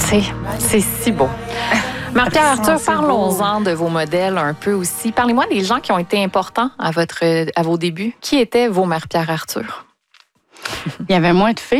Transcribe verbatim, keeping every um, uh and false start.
C'est, c'est si beau. Marie-Pierre Arthur, parlons-en de vos modèles un peu aussi. Parlez-moi des gens qui ont été importants à, votre, à vos débuts. Qui étaient vos Marie-Pierre Arthur? Il y avait moins de filles.